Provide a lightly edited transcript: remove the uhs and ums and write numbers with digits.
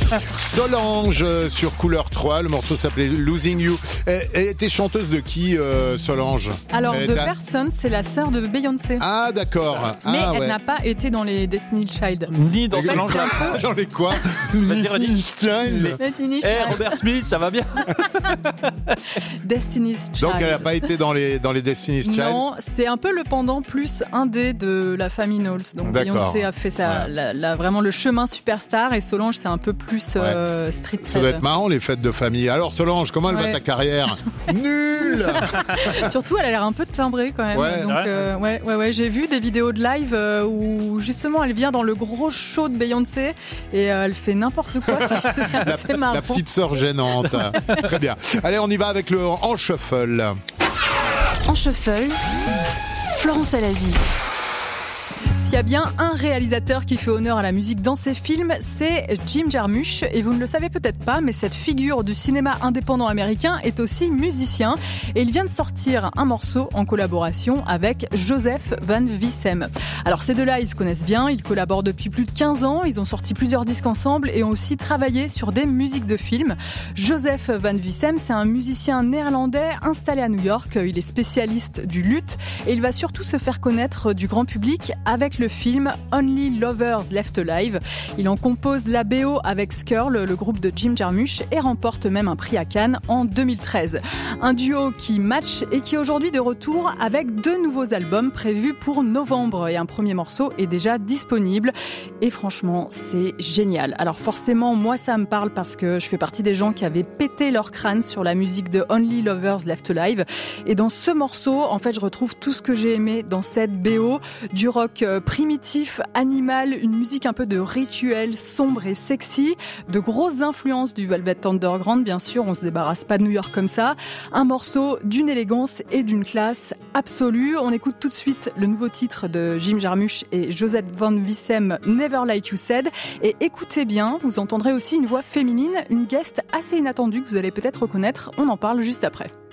Solange sur Couleur 3, le morceau s'appelait Losing You. Elle était chanteuse de qui, Solange? Alors, personne, c'est la sœur de Beyoncé. Ah, d'accord. Mais elle n'a pas été dans les Destiny's Child. Ni dans Solange. Dans les quoi? Destiny's Child. Robert Smith, ça va bien. Destiny's Child. Donc elle n'a pas été dans les Destiny's Child. Non, c'est un peu le pendant plus indé de la famille Knowles. Donc Beyoncé a fait vraiment le chemin superstar et Solange c'est un peu plus street cred. Ça doit être marrant les fêtes de famille. Alors Solange, comment elle va ta carrière? Nulle. Surtout elle a l'air un peu timbrée quand même. Donc j'ai vu des vidéos de live où justement elle vient dans le gros show de Beyoncé et elle fait n'importe quoi. C'est marrant. La petite sœur gênante. Très bien. Allez, on y va avec le En Shuffle. En Shuffle, Florence Alazi. S'il y a bien un réalisateur qui fait honneur à la musique dans ses films, c'est Jim Jarmusch. Et vous ne le savez peut-être pas, mais cette figure du cinéma indépendant américain est aussi musicien. Et il vient de sortir un morceau en collaboration avec Joseph Van Wissem. Alors ces deux-là, ils se connaissent bien, ils collaborent depuis plus de 15 ans, ils ont sorti plusieurs disques ensemble et ont aussi travaillé sur des musiques de films. Joseph Van Wissem, c'est un musicien néerlandais installé à New York. Il est spécialiste du luth et il va surtout se faire connaître du grand public avec le film Only Lovers Left Alive. Il en compose la BO avec Skirl, le groupe de Jim Jarmusch, et remporte même un prix à Cannes en 2013. Un duo qui match et qui est aujourd'hui de retour avec 2 nouveaux albums prévus pour novembre. Et un premier morceau est déjà disponible. Et franchement, c'est génial. Alors forcément, moi ça me parle parce que je fais partie des gens qui avaient pété leur crâne sur la musique de Only Lovers Left Alive. Et dans ce morceau, en fait, je retrouve tout ce que j'ai aimé dans cette BO, du rock primitif, animal, une musique un peu de rituel, sombre et sexy, de grosses influences du Velvet Underground, bien sûr, on se débarrasse pas de New York comme ça. Un morceau d'une élégance et d'une classe absolue. On écoute tout de suite le nouveau titre de Jim Jarmusch et Joseph Van Wissem, Never Like You Said. Et écoutez bien, vous entendrez aussi une voix féminine, une guest assez inattendue que vous allez peut-être reconnaître. On en parle juste après.